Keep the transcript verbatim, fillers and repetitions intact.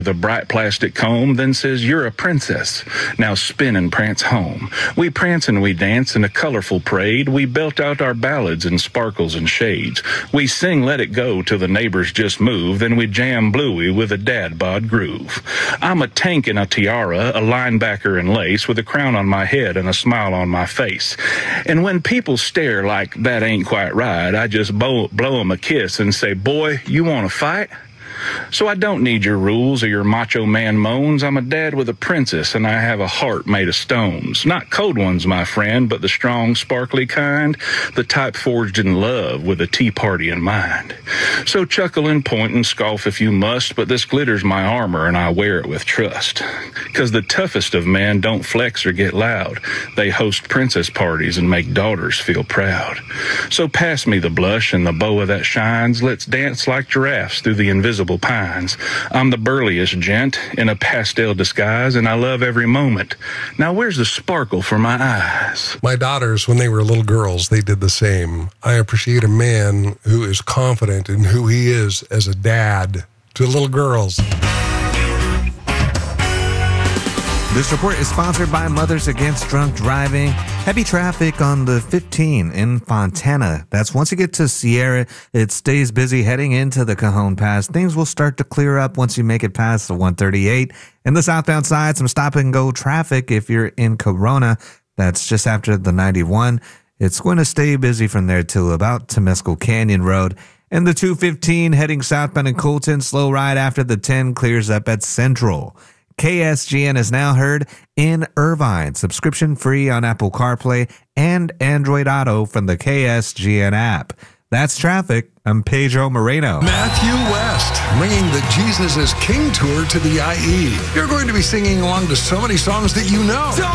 The bright plastic comb then says, "You're a princess. Now spin and prance home." We prance and we dance in a colorful parade. We belt out our ballads in sparkles and shades. We sing Let It Go till the neighbors just move. Then we jam Bluey with a dad bod groove. I'm a tank in a tiara, a linebacker in lace, with a crown on my head and a smile on my face. And when people stare like that ain't quite right, I just blow, blow 'em a kiss and say, "Boy, you want to fight?" So I don't need your rules or your macho man moans. I'm a dad with a princess, and I have a heart made of stones. Not cold ones, my friend, but the strong, sparkly kind, the type forged in love with a tea party in mind. So chuckle and point and scoff if you must, but this glitter's my armor, and I wear it with trust. 'Cause the toughest of men don't flex or get loud. They host princess parties and make daughters feel proud. So pass me the blush and the boa that shines. Let's dance like giraffes through the invisible pines. I'm the burliest gent in a pastel disguise, and I love every moment. Now where's the sparkle for my eyes? My daughters, when they were little girls, they did the same. I appreciate a man who is confident in who he is as a dad to little girls. This report is sponsored by Mothers Against Drunk Driving. Heavy traffic on the fifteen in Fontana. That's once you get to Sierra, it stays busy heading into the Cajon Pass. Things will start to clear up once you make it past the one thirty-eight. In the southbound side, some stop and go traffic if you're in Corona. That's just after the ninety-one. It's going to stay busy from there till about Temescal Canyon Road. And the two fifteen heading southbound in Colton, slow ride after the ten clears up at Central. K S G N is now heard in Irvine, subscription free on Apple CarPlay and Android Auto from the K S G N app. That's traffic. I'm Pedro Moreno. Matthew West, bringing the Jesus is King tour to the I E. You're going to be singing along to so many songs that you know.